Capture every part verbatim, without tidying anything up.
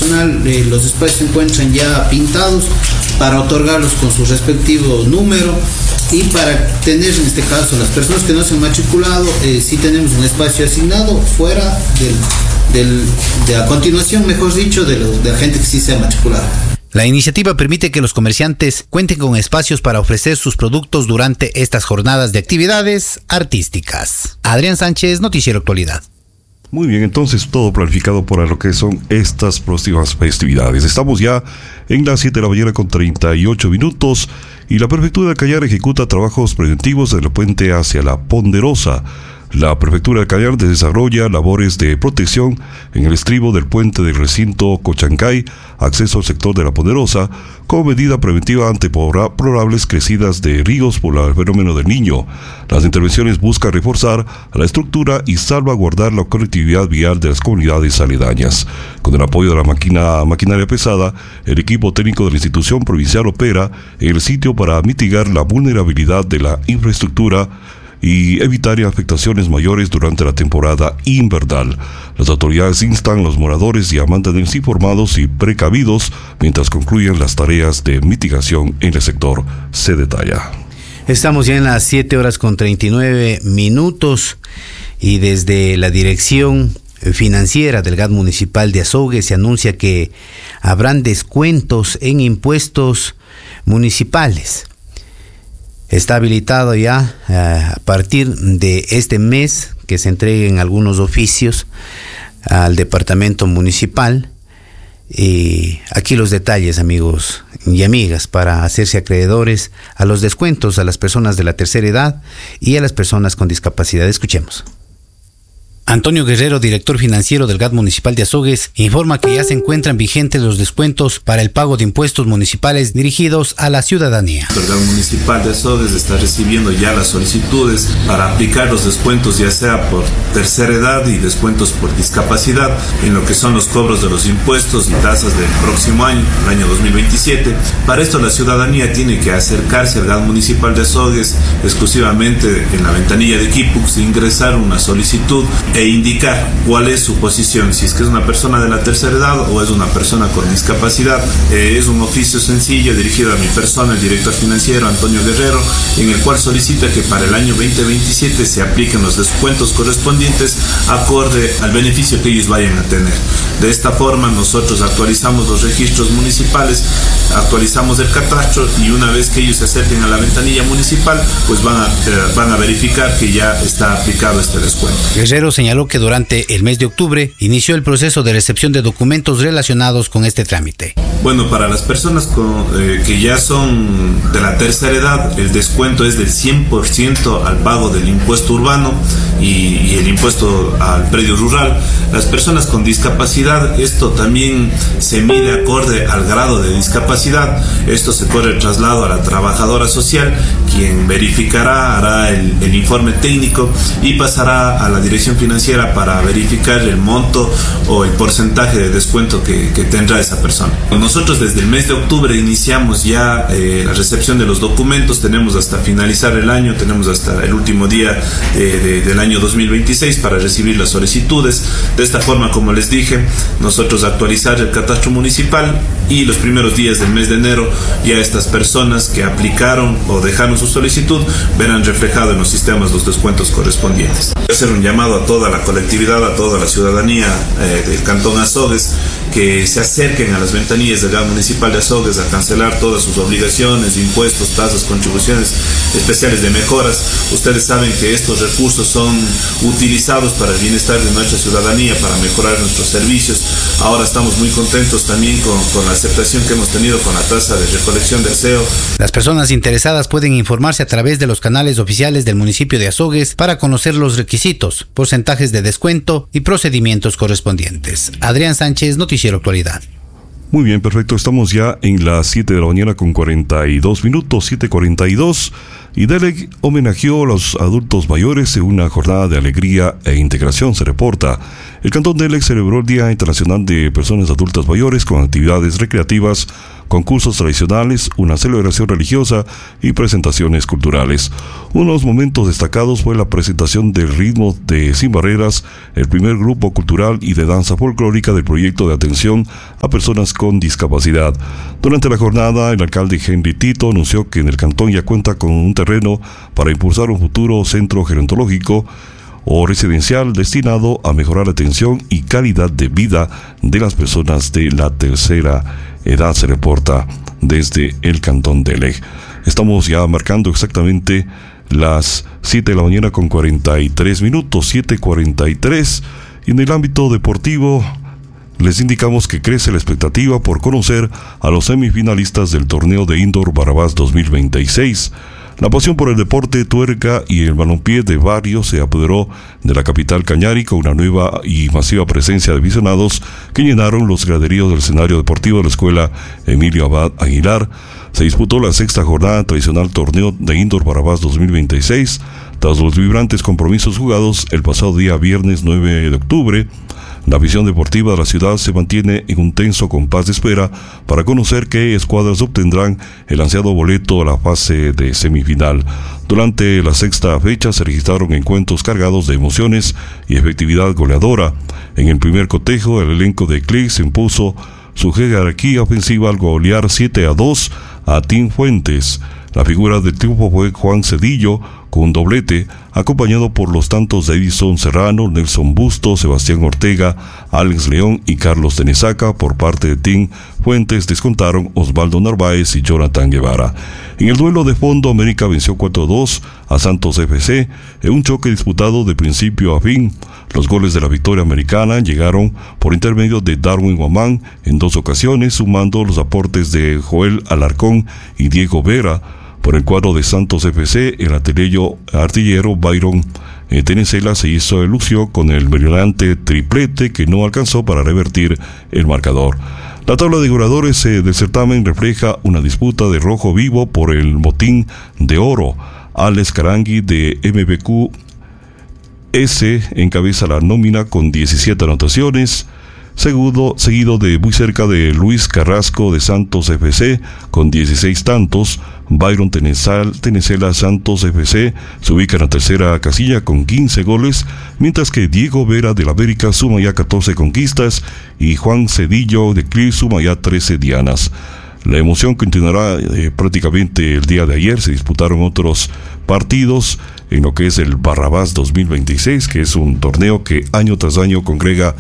personal, eh, los espacios se encuentran ya pintados para otorgarlos con su respectivo número y para tener, en este caso, las personas que no se han matriculado, eh, sí tenemos un espacio asignado fuera del, del, de a continuación, mejor dicho, de, lo, de la gente que sí se ha matriculado. La iniciativa permite que los comerciantes cuenten con espacios para ofrecer sus productos durante estas jornadas de actividades artísticas. Adrián Sánchez, Noticiero Actualidad. Muy bien, entonces todo planificado para lo que son estas próximas festividades. Estamos ya en las siete de la mañana con treinta y ocho minutos y la Prefectura de Callar ejecuta trabajos preventivos del puente hacia la Ponderosa. La Prefectura de Callar desarrolla labores de protección en el estribo del puente del recinto Cochancay, acceso al sector de la Ponderosa, como medida preventiva ante probables crecidas de ríos por el fenómeno del Niño. Las intervenciones buscan reforzar la estructura y salvaguardar la conectividad vial de las comunidades aledañas. Con el apoyo de la máquina, maquinaria pesada, el equipo técnico de la institución provincial opera en el sitio para mitigar la vulnerabilidad de la infraestructura y evitar afectaciones mayores durante la temporada invernal. Las autoridades instan a los moradores a mantenerse informados y precavidos mientras concluyen las tareas de mitigación en el sector. Se detalla. Estamos ya en las siete horas con treinta y nueve minutos y desde la dirección financiera del G A T municipal de Azogues se anuncia que habrán descuentos en impuestos municipales. Está habilitado ya uh, a partir de este mes que se entreguen algunos oficios al departamento municipal. Y aquí los detalles, amigos y amigas, para hacerse acreedores a los descuentos a las personas de la tercera edad y a las personas con discapacidad. Escuchemos. Antonio Guerrero, director financiero del G A T municipal de Azogues, informa que ya se encuentran vigentes los descuentos para el pago de impuestos municipales dirigidos a la ciudadanía. El G A T municipal de Azogues está recibiendo ya las solicitudes para aplicar los descuentos, ya sea por tercera edad y descuentos por discapacidad, en lo que son los cobros de los impuestos y tasas del próximo año, el año dos mil veintisiete. Para esto la ciudadanía tiene que acercarse al G A T municipal de Azogues exclusivamente en la ventanilla de Kipux, ingresar una solicitud e indicar cuál es su posición, si es que es una persona de la tercera edad o es una persona con discapacidad. Eh, es un oficio sencillo dirigido a mi persona, el director financiero Antonio Guerrero, en el cual solicita que para el año veinte veintisiete se apliquen los descuentos correspondientes acorde al beneficio que ellos vayan a tener. De esta forma nosotros actualizamos los registros municipales, actualizamos el catastro y una vez que ellos se acerquen a la ventanilla municipal, pues van a, eh, van a verificar que ya está aplicado este descuento. Guerrero señaló que durante el mes de octubre inició el proceso de recepción de documentos relacionados con este trámite. Bueno, para las personas con, eh, que ya son de la tercera edad, el descuento es del cien por ciento al pago del impuesto urbano y, y el impuesto al predio rural. Las personas con discapacidad, esto también se mide acorde al grado de discapacidad. Esto se corre el traslado a la trabajadora social, quien verificará, hará el, el informe técnico y pasará a la dirección financiera para verificar el monto o el porcentaje de descuento que, que tendrá esa persona. Nosotros desde el mes de octubre iniciamos ya eh, la recepción de los documentos, tenemos hasta finalizar el año, tenemos hasta el último día eh, de, del año dos mil veintiséis para recibir las solicitudes. De esta forma, como les dije, nosotros actualizar el catastro municipal y los primeros días del mes de enero ya estas personas que aplicaron o dejaron su solicitud verán reflejado en los sistemas los descuentos correspondientes. Quiero hacer un llamado a toda la colectividad, a toda la ciudadanía eh, del Cantón Azogues, que se acerquen a las ventanillas del G A T municipal de Azogues a cancelar todas sus obligaciones, impuestos, tasas, contribuciones especiales de mejoras. Ustedes saben que estos recursos son utilizados para el bienestar de nuestra ciudadanía, para mejorar nuestros servicios. Ahora estamos muy contentos también con, con la aceptación que hemos tenido con la tasa de recolección de aseo. Las personas interesadas pueden informarse a través de los canales oficiales del municipio de Azogues para conocer los requisitos, porcentajes de descuento y procedimientos correspondientes. Adrián Sánchez, Noticiero Actualidad. Muy bien, perfecto. Estamos ya en las siete de la mañana con cuarenta y dos minutos, siete cuarenta y dos. Y D E L E C homenajeó a los adultos mayores en una jornada de alegría e integración, se reporta. El Cantón D E L E C celebró el Día Internacional de Personas Adultas Mayores con actividades recreativas concursos tradicionales, una celebración religiosa y presentaciones culturales. Unos momentos destacados fue la presentación del Ritmo de Sin Barreras, el primer grupo cultural y de danza folclórica del proyecto de atención a personas con discapacidad. Durante la jornada, el alcalde Henry Tito anunció que en el cantón ya cuenta con un terreno para impulsar un futuro centro gerontológico o residencial destinado a mejorar la atención y calidad de vida de las personas de la tercera edad, se reporta desde el cantón de Lej. Estamos ya marcando exactamente las siete de la mañana con cuarenta y tres minutos, siete cuarenta y tres, y en el ámbito deportivo les indicamos que crece la expectativa por conocer a los semifinalistas del torneo de Indoor Barrabás dos mil veintiséis. La pasión por el deporte tuerca y el balompié de varios se apoderó de la capital Cañari con una nueva y masiva presencia de aficionados que llenaron los graderíos del escenario deportivo de la escuela Emilio Abad Aguilar. Se disputó la sexta jornada tradicional torneo de Indoor Barrabás dos mil veintiséis, tras los vibrantes compromisos jugados el pasado día viernes nueve de octubre. La afición deportiva de la ciudad se mantiene en un tenso compás de espera para conocer qué escuadras obtendrán el ansiado boleto a la fase de semifinal. Durante la sexta fecha se registraron encuentros cargados de emociones y efectividad goleadora. En el primer cotejo, el elenco de Click se impuso su jerarquía ofensiva al golear siete a dos a Team Fuentes. La figura del triunfo fue Juan Cedillo, con un doblete, acompañado por los tantos de Edison Serrano, Nelson Busto, Sebastián Ortega, Alex León y Carlos Tenesaca. Por parte de Team Fuentes descontaron Osvaldo Narváez y Jonathan Guevara. En el duelo de fondo, América venció cuatro a dos a Santos F C en un choque disputado de principio a fin. Los goles de la victoria americana llegaron por intermedio de Darwin Guamán en dos ocasiones, sumando los aportes de Joel Alarcón y Diego Vera. Por el cuadro de Santos F C, el artillero, artillero Byron eh, Tenesela se hizo lució con el brillante triplete que no alcanzó para revertir el marcador. La tabla de goleadores eh, del certamen refleja una disputa de rojo vivo por el botín de oro. Alex Carangui de M B Q S encabeza la nómina con diecisiete anotaciones, seguido, seguido de muy cerca de Luis Carrasco de Santos F C con dieciséis tantos. Byron Tenesal, Tenesela Santos F C se ubica en la tercera casilla con quince goles, mientras que Diego Vera del América suma ya catorce conquistas y Juan Cedillo de Clir suma ya trece dianas. La emoción continuará eh, prácticamente el día de ayer. Se disputaron otros partidos en lo que es el Barrabás dos mil veintiséis, que es un torneo que año tras año congrega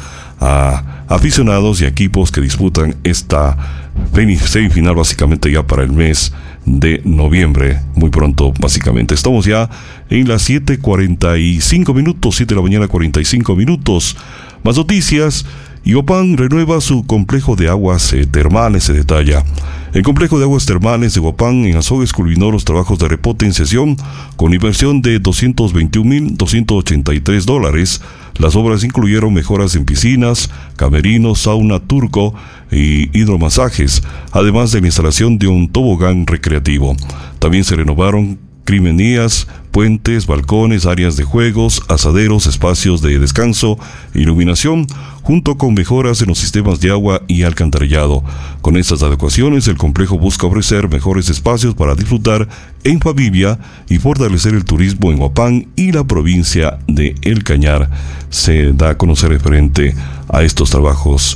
a aficionados y equipos que disputan esta semifinal básicamente ya para el mes de noviembre, muy pronto básicamente. Estamos ya en las siete cuarenta y cinco minutos, siete de la mañana cuarenta y cinco minutos. Más noticias. Huapan renueva su complejo de aguas eh, termales, se detalla. El complejo de aguas termales de Huapan en Azogues culminó los trabajos de repotenciación con inversión de doscientos veintiún mil doscientos ochenta y tres dólares. Las obras incluyeron mejoras en piscinas, camerinos, sauna turco y hidromasajes, además de la instalación de un tobogán recreativo. También se renovaron crimenías, puentes, balcones, áreas de juegos, asaderos, espacios de descanso, iluminación, junto con mejoras en los sistemas de agua y alcantarillado. Con estas adecuaciones, el complejo busca ofrecer mejores espacios para disfrutar en familia y fortalecer el turismo en Huapan y la provincia de El Cañar. Se da a conocer referente a estos trabajos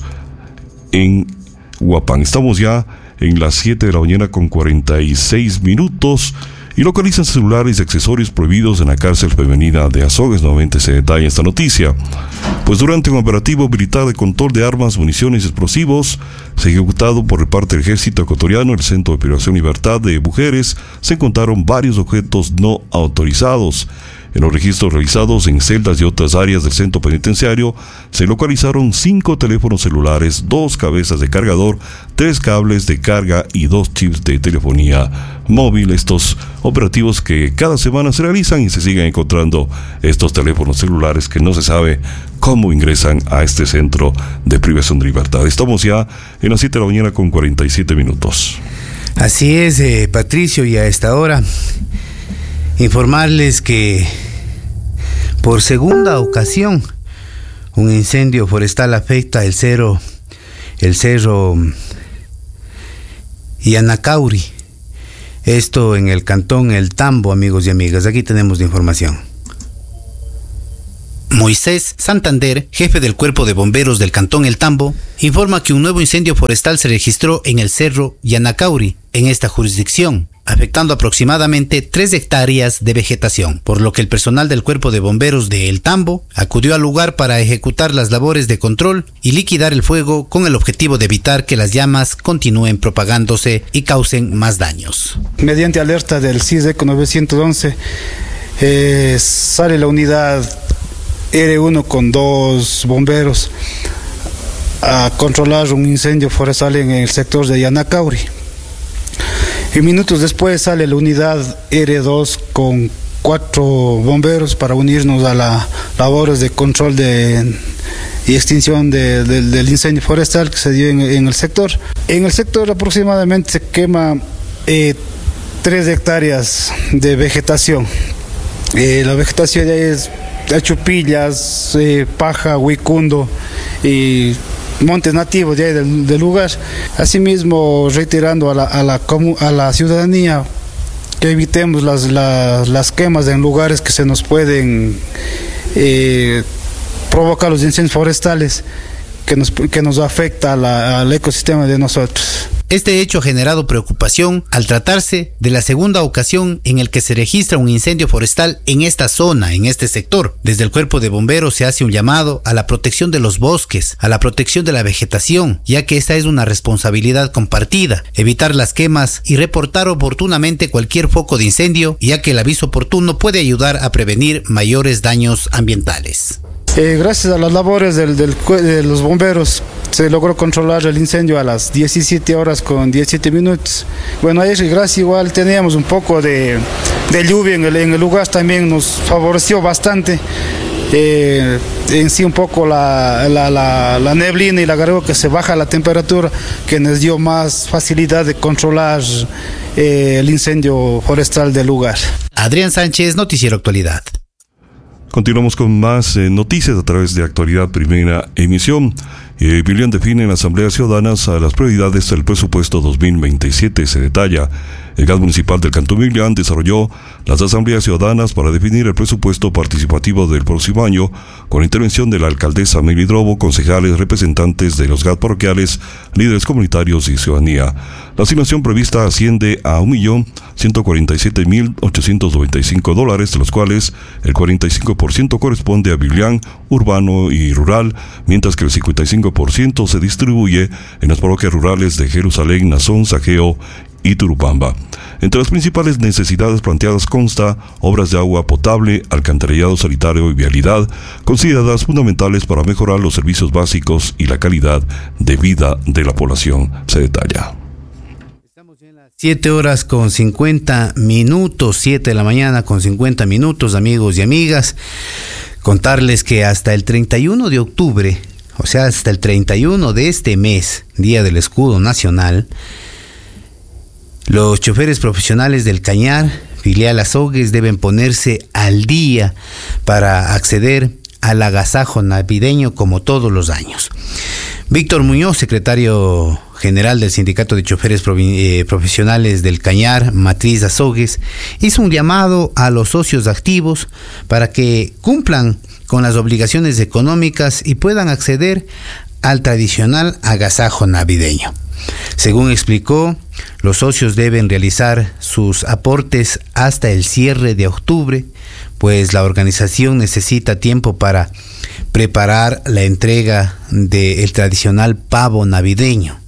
en Huapan. Estamos ya en las siete de la mañana con cuarenta y seis minutos. Y localizan celulares y accesorios prohibidos en la cárcel femenina de Azogues. Nuevamente se detalla esta noticia. Pues durante un operativo militar de control de armas, municiones y explosivos, se ejecutado por parte del Ejército Ecuatoriano, el Centro de Operación Libertad de Mujeres, se encontraron varios objetos no autorizados. En los registros realizados en celdas y otras áreas del centro penitenciario, se localizaron cinco teléfonos celulares, dos cabezas de cargador, tres cables de carga y dos chips de telefonía móvil. Estos operativos que cada semana se realizan y se siguen encontrando estos teléfonos celulares que no se sabe cómo ingresan a este centro de privación de libertad. Estamos ya en las siete de la mañana con cuarenta y siete minutos. Así es, eh, Patricio, y a esta hora informarles que por segunda ocasión un incendio forestal afecta el cerro, el cerro Yanacauri. Esto en el cantón El Tambo, amigos y amigas. Aquí tenemos la información. Moisés Santander, jefe del Cuerpo de Bomberos del Cantón El Tambo, informa que un nuevo incendio forestal se registró en el cerro Yanacauri, en esta jurisdicción, afectando aproximadamente tres hectáreas de vegetación, por lo que el personal del Cuerpo de Bomberos de El Tambo acudió al lugar para ejecutar las labores de control y liquidar el fuego con el objetivo de evitar que las llamas continúen propagándose y causen más daños. Mediante alerta del CISEC novecientos once, eh, sale la unidad R uno con dos bomberos a controlar un incendio forestal en el sector de Yanacauri. Y minutos después sale la unidad R dos con cuatro bomberos para unirnos a las labores de control de, y extinción de, de, del incendio forestal que se dio en, en el sector. En el sector aproximadamente se quema eh, tres hectáreas de vegetación. Eh, la vegetación ya es achupillas, eh, paja, huicundo y montes nativos de del, del lugar. Asimismo, reiterando a la, a la, a la ciudadanía que evitemos las, las, las quemas en lugares que se nos pueden eh, provocar los incendios forestales que nos, que nos afecta a la, al ecosistema de nosotros. Este hecho ha generado preocupación al tratarse de la segunda ocasión en el que se registra un incendio forestal en esta zona, en este sector. Desde el Cuerpo de Bomberos se hace un llamado a la protección de los bosques, a la protección de la vegetación, ya que esta es una responsabilidad compartida, evitar las quemas y reportar oportunamente cualquier foco de incendio, ya que el aviso oportuno puede ayudar a prevenir mayores daños ambientales. Eh, gracias a las labores del, del, de los bomberos se logró controlar el incendio a las diecisiete horas con diecisiete minutos. Bueno, ahí gracias igual teníamos un poco de, de lluvia en el, en el lugar, también nos favoreció bastante. Eh, en sí un poco la, la, la, la neblina y la garoa que se baja la temperatura, que nos dio más facilidad de controlar eh, el incendio forestal del lugar. Adrián Sánchez, Noticiero Actualidad. Continuamos con más eh, noticias a través de Actualidad Primera Emisión. Eh, Bilian define en asambleas ciudadanas a las prioridades del presupuesto dos mil veintisiete. Se detalla, el G A D municipal del Cantón Bilian desarrolló las asambleas ciudadanas para definir el presupuesto participativo del próximo año, con intervención de la alcaldesa Meli Drobo, concejales, representantes de los G A D parroquiales, líderes comunitarios y ciudadanía. La asignación prevista asciende a un millón ciento cuarenta y siete mil ochocientos noventa y cinco dólares, de los cuales el cuarenta y cinco por ciento corresponde a Bilian, urbano y rural, mientras que el cincuenta y cinco por ciento se distribuye en las parroquias rurales de Jerusalén, Nazón, Sajeo y Turupamba. Entre las principales necesidades planteadas consta obras de agua potable, alcantarillado sanitario y vialidad, consideradas fundamentales para mejorar los servicios básicos y la calidad de vida de la población. Se detalla. Siete horas con cincuenta minutos, siete de la mañana con cincuenta minutos, amigos y amigas. Contarles que hasta el treinta y uno de octubre, o sea, hasta el treinta y uno de este mes, Día del Escudo Nacional, los choferes profesionales del Cañar, filial Azogues, deben ponerse al día para acceder al agasajo navideño como todos los años. Víctor Muñoz, secretario general del Sindicato de Choferes eh, Profesionales del Cañar, Matriz Azogues, hizo un llamado a los socios activos para que cumplan con las obligaciones económicas y puedan acceder al tradicional agasajo navideño. Según explicó, los socios deben realizar sus aportes hasta el cierre de octubre, pues la organización necesita tiempo para preparar la entrega del tradicional pavo navideño.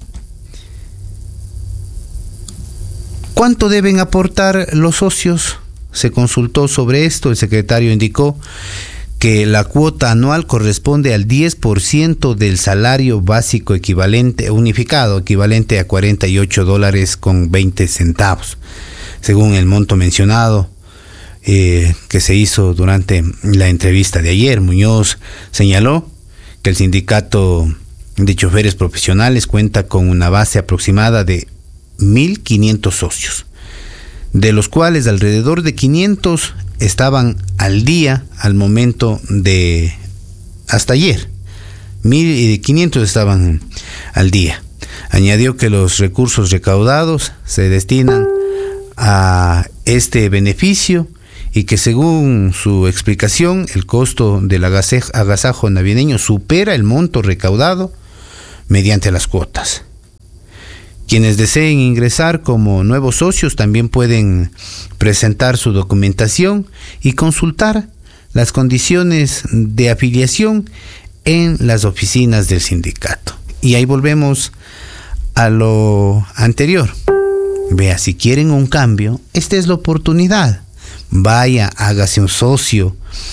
¿Cuánto deben aportar los socios? Se consultó sobre esto. El secretario indicó que la cuota anual corresponde al diez por ciento del salario básico equivalente, unificado, equivalente a cuarenta y ocho dólares con veinte centavos. Según el monto mencionado, eh, que se hizo durante la entrevista de ayer, Muñoz señaló que el sindicato de choferes profesionales cuenta con una base aproximada de mil quinientos socios, de los cuales alrededor de quinientos estaban al día al momento de hasta ayer. mil quinientos estaban al día. Añadió que los recursos recaudados se destinan a este beneficio y que según su explicación el costo del agasajo navideño supera el monto recaudado mediante las cuotas. Quienes deseen ingresar como nuevos socios también pueden presentar su documentación y consultar las condiciones de afiliación en las oficinas del sindicato. Y ahí volvemos a lo anterior. Vea, si quieren un cambio, esta es la oportunidad. Vaya, hágase un socio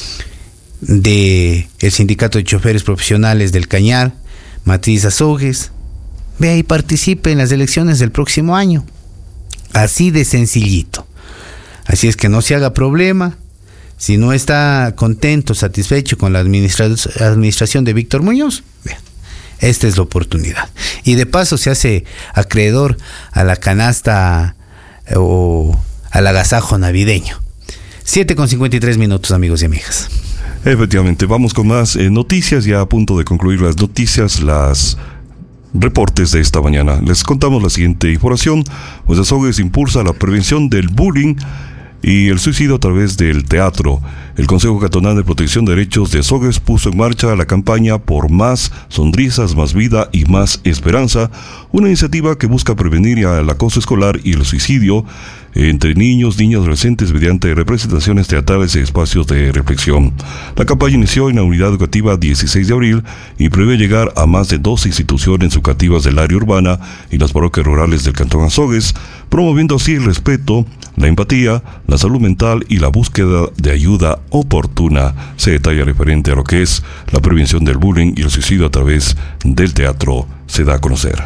de el Sindicato de Choferes Profesionales del Cañar, Matriz Azogues. Vea y participe en las elecciones del próximo año. Así de sencillito. Así es que no se haga problema. Si no está contento, satisfecho con la administra- administración de Víctor Muñoz, vea, esta es la oportunidad. Y de paso se hace acreedor a la canasta eh, o al agasajo navideño. siete con cincuenta y tres minutos, amigos y amigas. Efectivamente, vamos con más eh, noticias, ya a punto de concluir las noticias, las reportes de esta mañana. Les contamos la siguiente información. Pues Azogues impulsa la prevención del bullying y el suicidio a través del teatro. El Consejo Cantonal de Protección de Derechos de Azogues puso en marcha la campaña por más sonrisas, más vida y más esperanza, una iniciativa que busca prevenir el acoso escolar y el suicidio entre niños, niñas, adolescentes mediante representaciones teatrales y espacios de reflexión. La campaña inició en la unidad educativa dieciséis de abril y prevé llegar a más de doce instituciones educativas del área urbana y las parroquias rurales del Cantón Azogues, promoviendo así el respeto, la empatía, la salud mental y la búsqueda de ayuda oportuna. Se detalla referente a lo que es la prevención del bullying y el suicidio a través del teatro. Se da a conocer.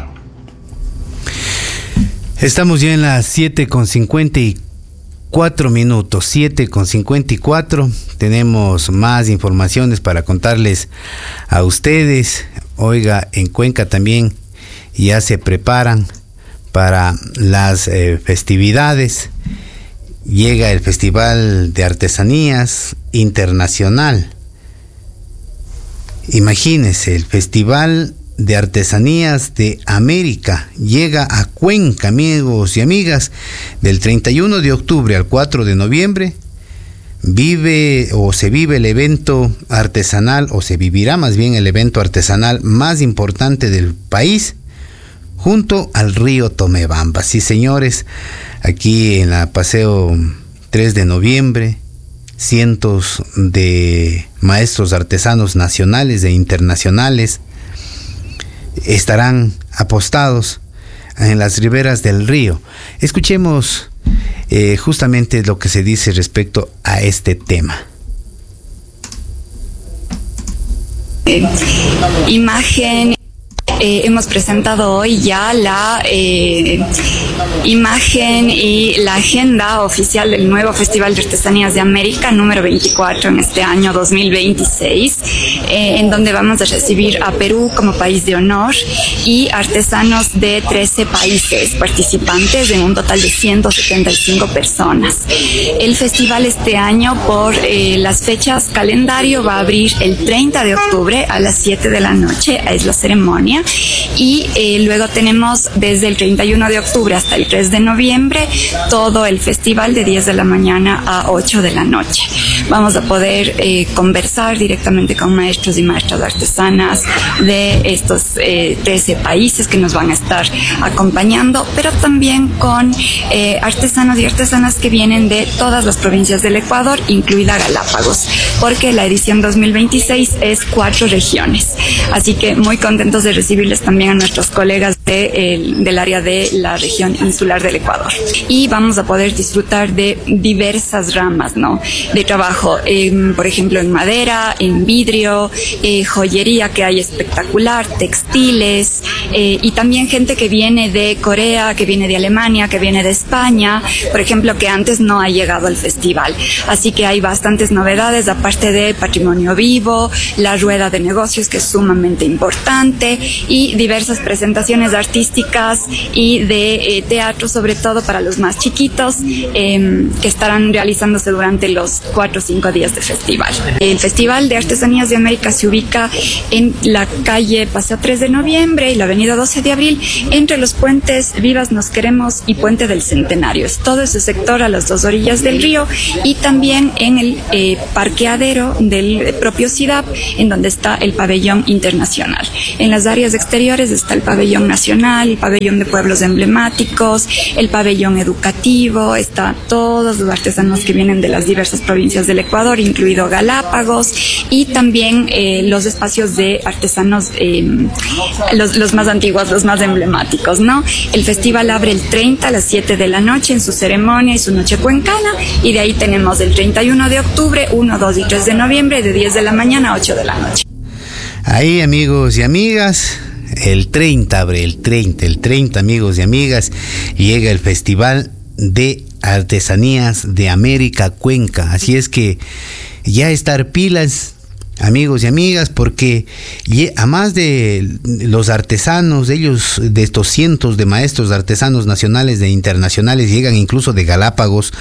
Estamos ya en las siete con cincuenta y cuatro minutos, siete con cincuenta y cuatro. Tenemos más informaciones para contarles a ustedes. Oiga, en Cuenca también ya se preparan para las eh, festividades. Llega el Festival de Artesanías Internacional. Imagínense, el Festival de Artesanías de América llega a Cuenca, amigos y amigas, del treinta y uno de octubre al cuatro de noviembre. Vive o se vive el evento artesanal, o se vivirá más bien el evento artesanal más importante del país, junto al río Tomebamba. Sí, señores, aquí en la Paseo tres de noviembre, cientos de maestros artesanos nacionales e internacionales estarán apostados en las riberas del río. Escuchemos eh, justamente lo que se dice respecto a este tema. Eh, imagen. Eh, hemos presentado hoy ya la eh, imagen y la agenda oficial del nuevo Festival de Artesanías de América número veinticuatro en este año dos mil veintiséis, eh, en donde vamos a recibir a Perú como país de honor y artesanos de trece países participantes en un total de ciento setenta y cinco personas. El festival este año, por eh, las fechas calendario, va a abrir el treinta de octubre a las siete de la noche, es la ceremonia. Y eh, luego tenemos desde el treinta y uno de octubre hasta el tres de noviembre todo el festival de diez de la mañana a ocho de la noche. Vamos a poder eh, conversar directamente con maestros y maestras artesanas de estos eh, trece países que nos van a estar acompañando, pero también con eh, artesanos y artesanas que vienen de todas las provincias del Ecuador, incluida Galápagos, porque la edición dos mil veintiséis es cuatro regiones. Así que muy contentos de recibirles también a nuestros colegas de, eh, del área de la región insular del Ecuador. Y vamos a poder disfrutar de diversas ramas, ¿no?, de trabajo, eh, por ejemplo en madera, en vidrio, eh, joyería que hay espectacular, textiles, eh, y también gente que viene de Corea, que viene de Alemania, que viene de España, por ejemplo, que antes no ha llegado al festival. Así que hay bastantes novedades, aparte parte de patrimonio vivo, la rueda de negocios, que es sumamente importante, y diversas presentaciones artísticas y de eh, teatro, sobre todo para los más chiquitos, eh, que estarán realizándose durante los cuatro o cinco días de festival. El Festival de Artesanías de América se ubica en la calle Paseo tres de noviembre y la avenida doce de abril, entre los puentes Vivas Nos Queremos y Puente del Centenario. Es todo ese sector a las dos orillas del río, y también en el eh, parqueadero del propio C I D A P, en donde está el pabellón internacional. En las áreas exteriores está el pabellón nacional, el pabellón de pueblos emblemáticos, el pabellón educativo, está todos los artesanos que vienen de las diversas provincias del Ecuador, incluido Galápagos, y también eh, los espacios de artesanos, eh, los, los más antiguos, los más emblemáticos, ¿no? El festival abre el treinta a las siete de la noche en su ceremonia y su noche cuencana, y de ahí tenemos el treinta y uno de octubre, uno, dos y tres de noviembre, de diez de la mañana a ocho de la noche. Ahí, amigos y amigas, el treinta abre, el treinta, el treinta, amigos y amigas, llega el Festival de Artesanías de América Cuenca. Así es que ya estar pilas, amigos y amigas, porque a más de los artesanos, ellos, de estos cientos de maestros artesanos nacionales e internacionales, llegan incluso de Galápagos.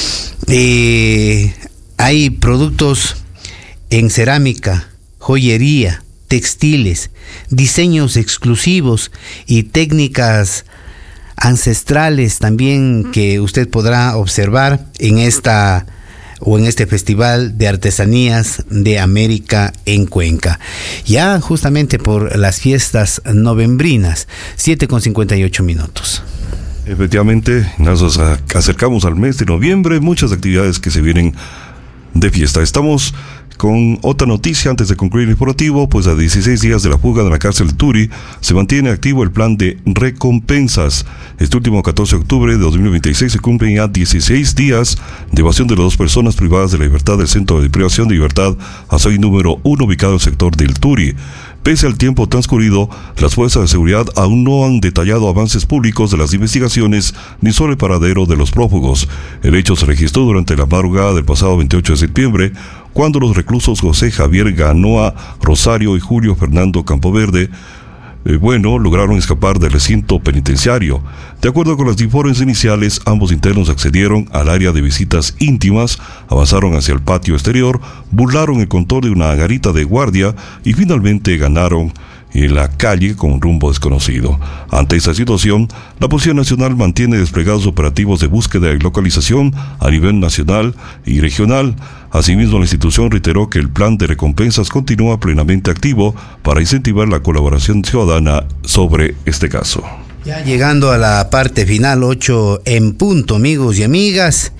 Eh, hay productos en cerámica, joyería, textiles, diseños exclusivos y técnicas ancestrales también que usted podrá observar en esta o en este Festival de Artesanías de América en Cuenca. Ya justamente por las fiestas novembrinas, siete con cincuenta y ocho minutos. Efectivamente, nos acercamos al mes de noviembre, muchas actividades que se vienen de fiesta. Estamos con otra noticia antes de concluir el informativo, pues a dieciséis días de la fuga de la cárcel de Turi, se mantiene activo el plan de recompensas. Este último catorce de octubre de dos mil veintiséis se cumplen ya dieciséis días de evasión de las dos personas privadas de la libertad del Centro de Privación de Libertad Azogues número uno, ubicado en el sector del Turi. Pese al tiempo transcurrido, las fuerzas de seguridad aún no han detallado avances públicos de las investigaciones ni sobre el paradero de los prófugos. El hecho se registró durante la madrugada del pasado veintiocho de septiembre, cuando los reclusos José Javier Ganoa Rosario y Julio Fernando Campoverde Eh, bueno, lograron escapar del recinto penitenciario. De acuerdo con los informes iniciales, ambos internos accedieron al área de visitas íntimas, avanzaron hacia el patio exterior, burlaron el control de una garita de guardia y finalmente ganaron en la calle con rumbo desconocido. Ante esta situación, la Policía Nacional mantiene desplegados operativos de búsqueda y localización a nivel nacional y regional. Asimismo, la institución reiteró que el plan de recompensas continúa plenamente activo para incentivar la colaboración ciudadana sobre este caso. Ya llegando a la parte final, ocho en punto, amigos y amigas,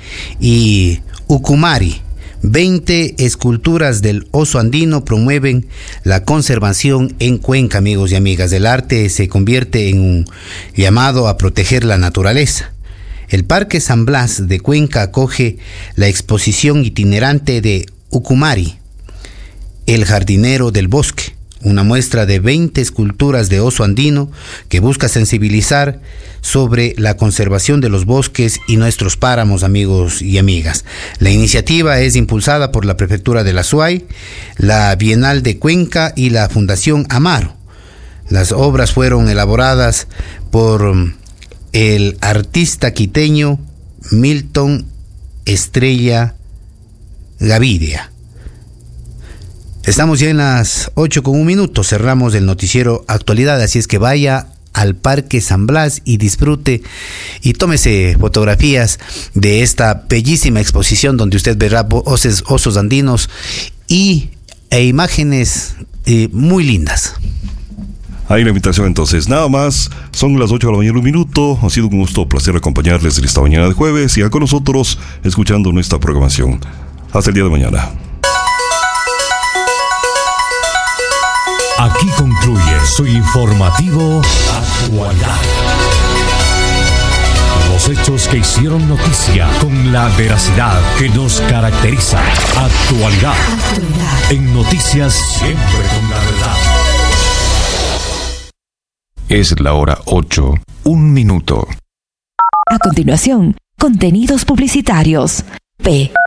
y Ucumari. veinte esculturas del oso andino promueven la conservación en Cuenca, amigos y amigas. El arte se convierte en un llamado a proteger la naturaleza. El Parque San Blas de Cuenca acoge la exposición itinerante de Ucumari, el jardinero del bosque, una muestra de veinte esculturas de oso andino que busca sensibilizar sobre la conservación de los bosques y nuestros páramos, amigos y amigas. La iniciativa es impulsada por la Prefectura de la Azuay, la Bienal de Cuenca y la Fundación Amaro. Las obras fueron elaboradas por el artista quiteño Milton Estrella Gaviria. Estamos ya en las ocho con un minuto, cerramos el noticiero Actualidad, así es que vaya al Parque San Blas y disfrute y tómese fotografías de esta bellísima exposición donde usted verá osos, osos andinos y e imágenes eh, muy lindas. Ahí la invitación entonces, nada más, son las ocho de la mañana, un minuto, ha sido un gusto, placer acompañarles en esta mañana de jueves, sigan con nosotros escuchando nuestra programación. Hasta el día de mañana. Aquí concluye su informativo Actualidad. Los hechos que hicieron noticia con la veracidad que nos caracteriza. Actualidad. Actualidad. En noticias siempre con la verdad. Es la hora ocho, un minuto. A continuación, contenidos publicitarios. P.